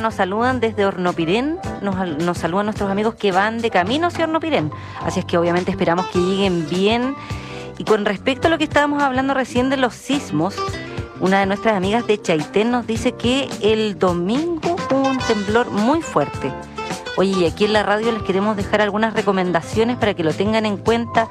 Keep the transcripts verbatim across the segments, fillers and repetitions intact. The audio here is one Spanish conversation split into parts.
nos saludan desde Hornopirén, nos, nos saludan nuestros amigos que van de camino hacia Hornopirén, así es que obviamente esperamos que lleguen bien. Y con respecto a lo que estábamos hablando recién de los sismos, una de nuestras amigas de Chaitén nos dice que el domingo hubo un temblor muy fuerte. Oye, y aquí en la radio les queremos dejar algunas recomendaciones para que lo tengan en cuenta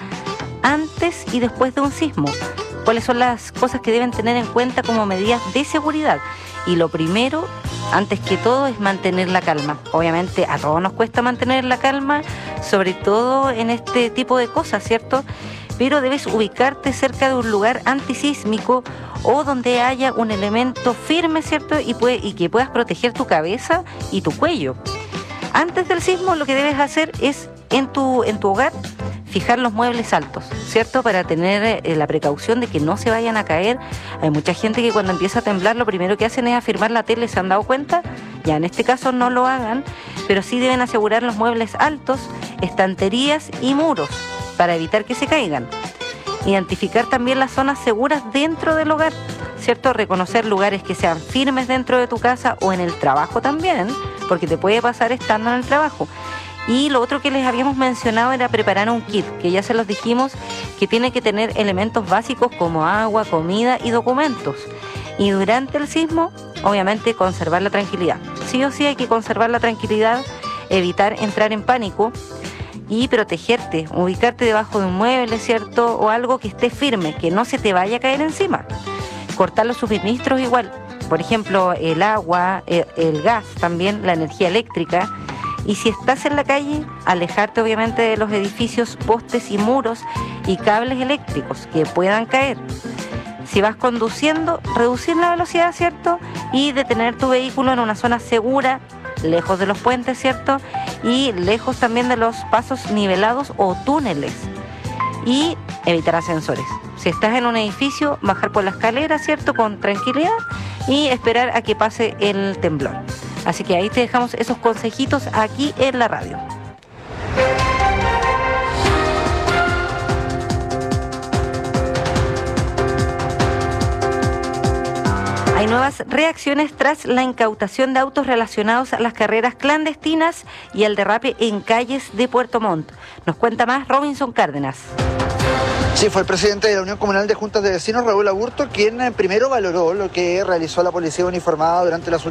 antes y después de un sismo. ¿Cuáles son las cosas que deben tener en cuenta como medidas de seguridad? Y lo primero, antes que todo, es mantener la calma. Obviamente a todos nos cuesta mantener la calma, sobre todo en este tipo de cosas, ¿cierto? Pero debes ubicarte cerca de un lugar antisísmico o donde haya un elemento firme, ¿cierto? Y, puede, y que puedas proteger tu cabeza y tu cuello. Antes del sismo, lo que debes hacer es, en tu, en tu hogar, fijar los muebles altos, ¿cierto? Para tener eh, la precaución de que no se vayan a caer. Hay mucha gente que cuando empieza a temblar lo primero que hacen es afirmar la tele, ¿se han dado cuenta? Ya en este caso no lo hagan, pero sí deben asegurar los muebles altos, estanterías y muros para evitar que se caigan. Identificar también las zonas seguras dentro del hogar, ¿cierto? Reconocer lugares que sean firmes dentro de tu casa o en el trabajo también, porque te puede pasar estando en el trabajo. Y lo otro que les habíamos mencionado era preparar un kit, que ya se los dijimos, que tiene que tener elementos básicos como agua, comida y documentos. Y durante el sismo, obviamente, conservar la tranquilidad. Sí o sí hay que conservar la tranquilidad, evitar entrar en pánico y protegerte, ubicarte debajo de un mueble, ¿cierto? O algo que esté firme, que no se te vaya a caer encima. Cortar los suministros igual, por ejemplo, el agua, el, el gas también, la energía eléctrica. Y si estás en la calle, alejarte obviamente de los edificios, postes y muros y cables eléctricos que puedan caer. Si vas conduciendo, reducir la velocidad, ¿cierto? Y detener tu vehículo en una zona segura, lejos de los puentes, ¿cierto? Y lejos también de los pasos nivelados o túneles. Y evitar ascensores. Si estás en un edificio, bajar por la escalera, ¿cierto? Con tranquilidad y esperar a que pase el temblor. Así que ahí te dejamos esos consejitos aquí en la radio. Hay nuevas reacciones tras la incautación de autos relacionados a las carreras clandestinas y al derrape en calles de Puerto Montt. Nos cuenta más Robinson Cárdenas. Sí, fue el presidente de la Unión Comunal de Juntas de Vecinos, Raúl Aburto, quien primero valoró lo que realizó la policía uniformada durante las